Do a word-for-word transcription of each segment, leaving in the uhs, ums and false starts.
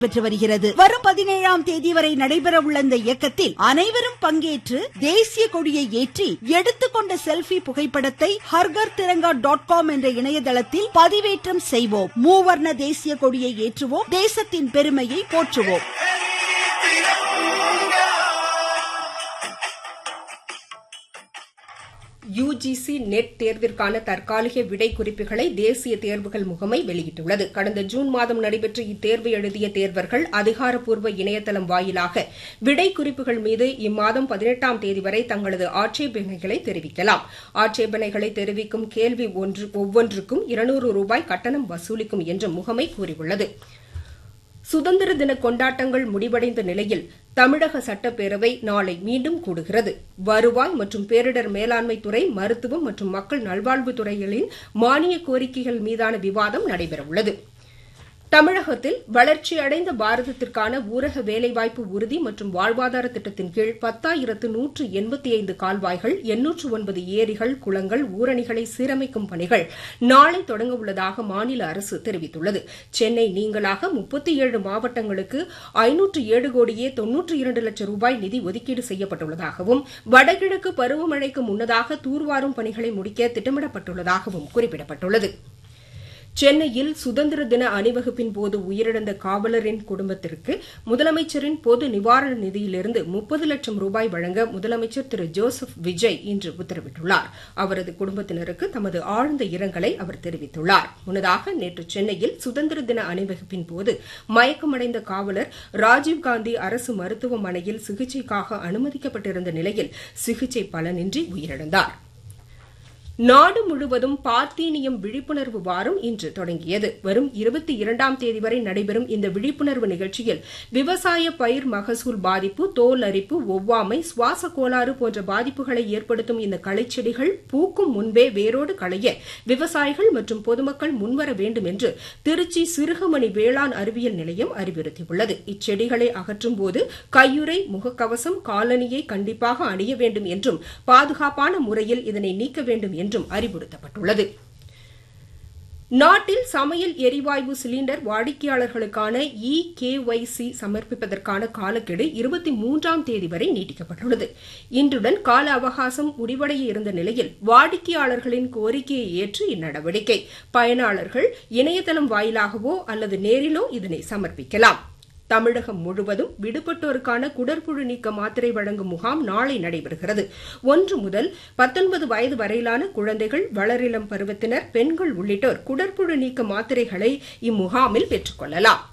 பெற்று வருகிறது. வரும் பதினேழாம் தேதி வரை நடைபெறவுள்ள இந்த இயக்கத்தில் அனைவரும் பங்கேற்று தேசிய கொடியை ஏற்றி எடுத்துக்கொண்ட செல்ஃபி புகைப்படத்தை ஹர்கர் திரங்கா டாட் காம் என்ற இணையதளத்தில் பதிவேற்றம் செய்வோம். மூவர்ண தேசிய கொடியை ஏற்றுவோம். தேசத்தின் பெருமையை போற்றுவோம். யுஜிசி நெட் தேர்விற்கான தற்காலிக விடை குறிப்புகளை தேசிய தேர்வுகள் முகமை வெளியிட்டுள்ளது. கடந்த ஜூன் மாதம் நடைபெற்ற இத்தேர்வு எழுதிய தேர்வர்கள் அதிகாரப்பூர்வ இணையதளம் வாயிலாக விடை குறிப்புகள் மீது இம்மாதம் பதினெட்டாம் தேதி வரை தங்களது ஆட்சேபனைகளை தெரிவிக்கலாம். ஆட்சேபனைகளை தெரிவிக்கும் கேள்வி ஒன்று ஒவ்வொன்றுக்கும் இருநூறு ரூபாய் கட்டணம் வசூலிக்கும் என்று முகமை கூறியுள்ளது. சுதந்திர தின கொண்டாட்டங்கள் முடிவடைந்த நிலையில் தமிழக சட்டப்பேரவை நாளை மீண்டும் கூடுகிறது. வருவாய் மற்றும் பேரிடர் மேலாண்மை துறை, மருத்துவம் மற்றும் மக்கள் நல்வாழ்வுத்துறைகளின் மானிய கோரிக்கைகள் மீதான விவாதம் நடைபெறவுள்ளது. தமிழகத்தில் வளர்ச்சியடைந்த பாரதத்திற்கான ஊரக வேலைவாய்ப்பு உறுதி மற்றும் வாழ்வாதார திட்டத்தின் கீழ் பத்தாயிரத்து நூற்று எண்பத்தி ஐந்து கால்வாய்கள், எண்ணூற்று ஒன்பது ஏரிகள், குளங்கள், ஊரணிகளை சீரமைக்கும் பணிகள் நாளை தொடங்க உள்ளதாக மாநில அரசு தெரிவித்துள்ளது. சென்னை நீங்கலாக முப்பத்தி ஏழு மாவட்டங்களுக்கு ஐநூற்று ஏழு கோடியே தொன்னூற்று இரண்டு லட்சம் ரூபாய் நிதி ஒதுக்கீடு செய்யப்பட்டுள்ளதாகவும் வடகிழக்கு பருவமழைக்கு முன்னதாக தூர்வாரும் பணிகளை முடிக்க திட்டமிடப்பட்டுள்ளதாகவும் குறிப்பிடப்பட்டுள்ளது. சென்னையில் சுதந்திர தின அணிவகுப்பின் போது உயிரிழந்த காவலரின் குடும்பத்திற்கு முதலமைச்சரின் பொது நிவாரண நிதியிலிருந்து முப்பது லட்சம் ரூபாய் வழங்க முதலமைச்சர் திரு ஜோசப் விஜய் இன்று உத்தரவிட்டுள்ளார். அவரது குடும்பத்தினருக்கு தமது ஆழ்ந்த இரங்கலை அவர் தெரிவித்துள்ளார். முன்னதாக நேற்று சென்னையில் சுதந்திர தின அணிவகுப்பின் போது மயக்கமடைந்த காவலர் ராஜீவ்காந்தி அரசு மருத்துவமனையில் சிகிச்சைக்காக அனுமதிக்கப்பட்டிருந்த நிலையில் சிகிச்சை பலனின்றி உயிரிழந்தார். நாடு முழுவதும் பார்த்தீனியம் விழிப்புணர்வு வாரம் இன்று தொடங்கியது. வரும் இருபத்தி இரண்டாம் தேதி வரை நடைபெறும் இந்த விழிப்புணர்வு நிகழ்ச்சியில் விவசாய பயிர் மகசூல் பாதிப்பு, தோல் அரிப்பு, ஒவ்வாமை, சுவாச கோளாறு போன்ற பாதிப்புகளை ஏற்படுத்தும் இந்த களைச்செடிகள் பூக்கும் முன்பே வேரோடு களைய விவசாயிகள் மற்றும் பொதுமக்கள் முன்வர வேண்டும் என்று திருச்சி சிறுகமணி வேளாண் அறிவியல் நிலையம் அறிவுறுத்தியுள்ளது. இச்செடிகளை அகற்றும் போது கையுறை, முகக்கவசம், காலணியை கண்டிப்பாக அணிய வேண்டும் என்றும் பாதுகாப்பான முறையில் இதனை நீக்க வேண்டும் என்றும் அறிவுறுத்தப்பட்டுள்ளது. நாட்டில் சமையல் எரிவாயு cylinder வாடிக்கையாளர்களுக்கான E K Y C சமர்ப்பிப்பதற்கான காலக்கெடு இருபத்தி மூன்றாம் தேதி வரை நீட்டிக்கப்பட்டுள்ளது. இன்றுடன் கால அவகாசம் முடிவடைய இருந்த நிலையில் வாடிக்கையாளர்களின் கோரிக்கையை ஏற்று இந்நடவடிக்கை. பயனாளர்கள் இணையதளம் வாயிலாகவோ அல்லது நேரிலோ இதனை சமர்ப்பிக்கலாம். தமிழகம் முழுவதும் விடுபட்டோருக்கான குடற்புழு நீக்க மாத்திரை வழங்கும் முகாம் நாளை நடைபெறுகிறது. ஒன்று முதல் பத்தொன்பது வயது வரையிலான குழந்தைகள், வளரிளம் பருவத்தினர், பெண்கள் உள்ளிட்டோர் குடற்புழு நீக்க மாத்திரைகளை இம்முகாமில் பெற்றுக் கொள்ளலாம்.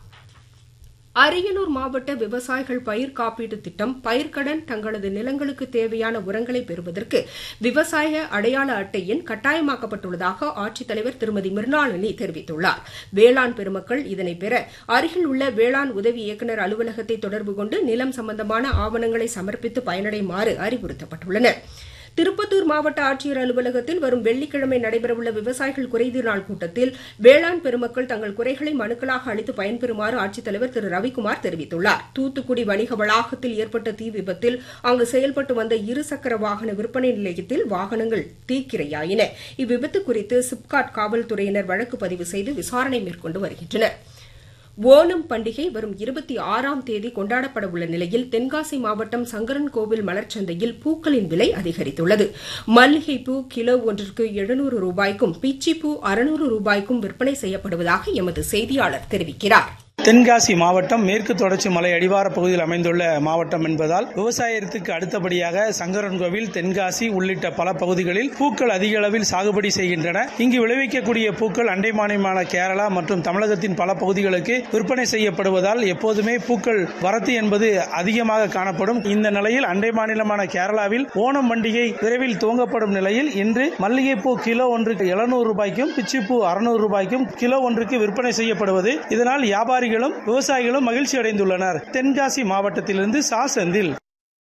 அரியலூர் மாவட்ட விவசாயிகள் பயிர் காப்பீட்டு திட்டம் பயிர்க்கடன் தங்களது நிலங்களுக்கு தேவையான உரங்களை பெறுவதற்கு விவசாய அடையாள அட்டை எண் கட்டாயமாக்கப்பட்டுள்ளதாக ஆட்சித்தலைவர் திருமதி மிர்னாளினி தெரிவித்துள்ளார். வேளாண் பெருமக்கள் இதனை பெற அருகில் உள்ள வேளாண் உதவி இயக்குநர் அலுவலகத்தை தொடர்பு கொண்டு நிலம் சம்பந்தமான ஆவணங்களை சமர்ப்பித்து பயனடைமாறு அறிவுறுத்தப்பட்டுள்ளனர். திருப்பத்தூர் மாவட்ட ஆட்சியர் அலுவலகத்தில் வரும் வெள்ளிக்கிழமை நடைபெறவுள்ள விவசாயிகள் குறைதீர் நாள் கூட்டத்தில் வேளாண் பெருமக்கள் தங்கள் குறைகளை மனுக்களாக அளித்து பயன்பெறுமாறு ஆட்சித்தலைவர் திரு ரவிக்குமார் தெரிவித்துள்ளார். தூத்துக்குடி வணிக வளாகத்தில் ஏற்பட்ட தீ விபத்தில் அங்கு செயல்பட்டு வந்த இருசக்கர வாகன விற்பனை நிலையத்தில் வாகனங்கள் தீக்கிரையாயின. இவ்விபத்து குறித்து சிப்காட் காவல்துறையினர் வழக்கு பதிவு செய்து விசாரணை மேற்கொண்டு வருகின்றனர். ஓணம் பண்டிகை வரும் இருபத்தி ஆறாம் தேதி கொண்டாடப்பட உள்ள நிலையில் தென்காசி மாவட்டம் சங்கரன் கோவில் மலர்ச்சந்தையில் பூக்களின் விலை அதிகரித்துள்ளது. மல்லிகைப்பூ கிலோ ஒன்றிற்கு எழுநூறு ரூபாய்க்கும், பிச்சிப்பூ அறுநூறு ரூபாய்க்கும் விற்பனை செய்யப்படுவதாக எமது செய்தியாளர் தெரிவிக்கிறார். தென்காசி மாவட்டம் மேற்கு தொடர்ச்சி மலை அடிவார பகுதியில் அமைந்துள்ள மாவட்டம் என்பதால் விவசாயத்துக்கு அடுத்தபடியாக சங்கரன்கோவில், தென்காசி உள்ளிட்ட பல பகுதிகளில் பூக்கள் அதிக அளவில் சாகுபடி செய்கின்றன. இங்கு விளைவிக்கக்கூடிய பூக்கள் அண்டை மாநிலமான கேரளா மற்றும் தமிழகத்தின் பல பகுதிகளுக்கு விற்பனை செய்யப்படுவதால் எப்போதுமே பூக்கள் வரத்து என்பது அதிகமாக காணப்படும். இந்த நிலையில் அண்டை மாநிலமான கேரளாவில் ஓணம் பண்டிகை விரைவில் துவங்கப்படும் நிலையில் இன்று மல்லிகைப்பூ கிலோ ஒன்றுக்கு எழுநூறு ரூபாய்க்கும், பிச்சிப்பூ அறுநூறு ரூபாய்க்கும் கிலோ ஒன்றுக்கு விற்பனை செய்யப்படுவது. இதனால் வியாபாரி விவசாயிகளும் மகிழ்ச்சி அடைந்துள்ளனர். தென்காசி மாவட்டத்திலிருந்து சா செந்தில்.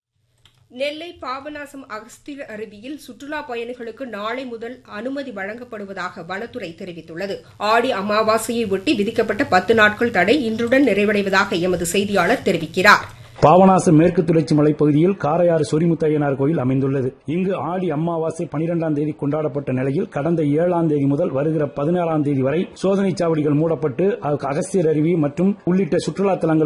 நெல்லை பாபநாசம் அகஸ்தியர் அருவியில் சுற்றுலா பயணிகளுக்கு நாளை முதல் அனுமதி வழங்கப்படுவதாக வனத்துறை தெரிவித்துள்ளது. ஆடி அமாவாசையை ஒட்டி விதிக்கப்பட்ட பத்து நாட்கள் தடை இன்றுடன் நிறைவடைவதாக எமது செய்தியாளர் தெரிவிக்கிறார். பாபநாசம் மேற்கு தொடர்ச்சி மலைப்பகுதியில் காரையாறு சொரிமுத்தையனார் கோயில் அமைந்துள்ளது. இங்கு ஆடி அமாவாசை பனிரெண்டாம் தேதி கொண்டாடப்பட்ட நிலையில் கடந்த ஏழாம் தேதி முதல் வருகிற பதினாறாம் தேதி வரை சோதனை சாவடிகள் மூடப்பட்டு அகஸ்தியர் அருவி மற்றும் உள்ளிட்ட சுற்றுலா தலங்கள்